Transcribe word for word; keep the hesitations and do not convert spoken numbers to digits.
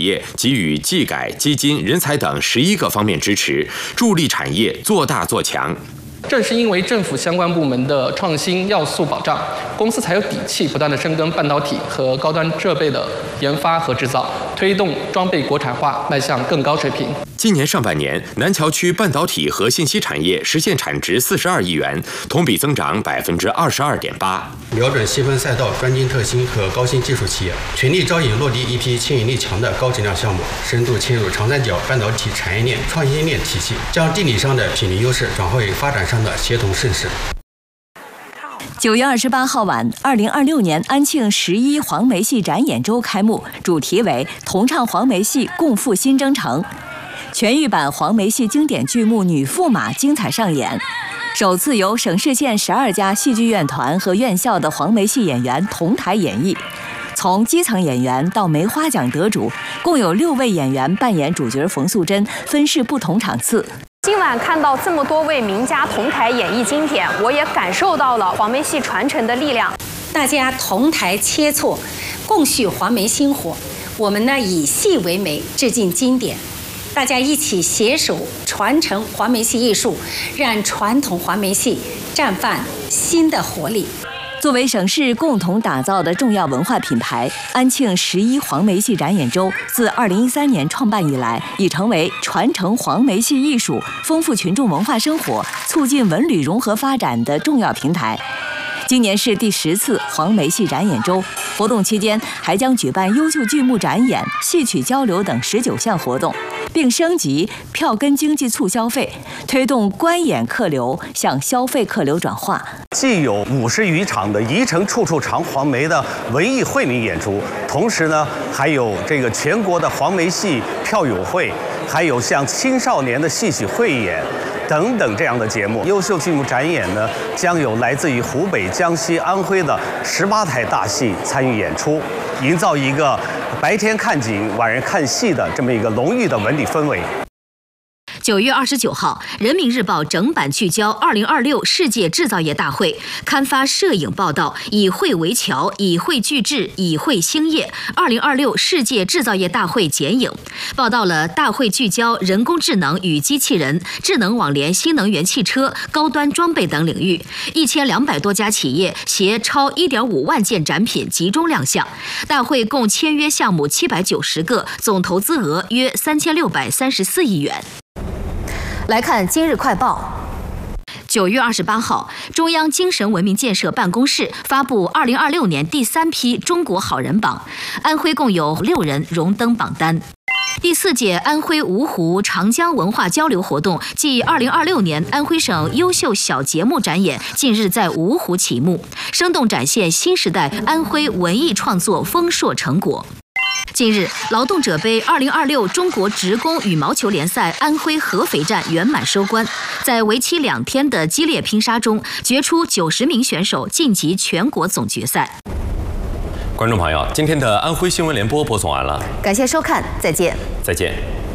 业给予技改、基金、人才等十一个方面支持，助力产业做大做强。 正是因为政府相关部门的创新要素保障，公司才有底气不断的深耕半导体和高端设备的研发和制造，推动装备国产化迈向更高水平。 今年上半年，南桥区半导体和信息产业实现产值四十二亿元，同比增长百分之二十二点八。 瞄准细分赛道、专精特新和高新技术企业，全力招引落地一批牵引力强的高质量项目，深度嵌入长三角半导体产业链、创新链体系，将地理上的品类优势转化为发展上的协同盛世。 九月二十八号晚，二零二六年安庆十一黄梅戏展演周开幕，主题为“同唱黄梅戏，共赴新征程”。全域版黄梅戏经典剧目《女驸马》精彩上演，首次由省市县十二家戏剧院团和院校的黄梅戏演员同台演绎。从基层演员到梅花奖得主，共有六位演员扮演主角冯素珍，分饰不同场次。 今晚看到这么多位名家同台演绎经典，我也感受到了黄梅戏传承的力量。 大家同台切磋，共续黄梅薪火。我们呢以戏为媒，致敬经典。大家一起携手传承黄梅戏艺术，让传统黄梅戏绽放新的活力。 作为省市共同打造的重要文化品牌，安庆十一黄梅戏展演周自二零一三年创办以来，已成为传承黄梅戏艺术、丰富群众文化生活、促进文旅融合发展的重要平台。今年是第十次黄梅戏展演周，活动期间还将举办优秀剧目展演、戏曲交流等十九项活动，并升级票根经济促消费，推动观演客流向消费客流转化。 既有五十余场的宜城处处尝黄梅的文艺惠民演出，同时呢，还有这个全国的黄梅戏票友会，还有像青少年的戏曲汇演等等这样的节目。优秀剧目展演呢，将有来自于湖北、江西、安徽的十八台大戏参与演出，营造一个白天看景、晚上看戏的这么一个浓郁的文旅氛围。 九月二十九号，《人民日报》整版聚焦二零二六世界制造业大会，刊发摄影报道，以会为桥，以会聚智，以会兴业。二零二六世界制造业大会剪影，报道了大会聚焦人工智能与机器人、智能网联、新能源汽车、高端装备等领域，一千两百多家企业携超一点五万件展品集中亮相。大会共签约项目七百九十个，总投资额约三千六百三十四亿元。 来看今日快报。九月二十八号，中央精神文明建设办公室发布二零二六年第三批中国好人榜，安徽共有六人荣登榜单。第四届安徽芜湖长江文化交流活动暨二零二六年安徽省优秀小节目展演近日在芜湖启幕，生动展现新时代安徽文艺创作丰硕成果。 近日，劳动者杯二零二六中国职工羽毛球联赛安徽合肥站圆满收官，在为期两天的激烈拼杀中，决出九十名选手晋级全国总决赛。 观众朋友，今天的安徽新闻联播播送完了， 感谢收看，再见。 再见。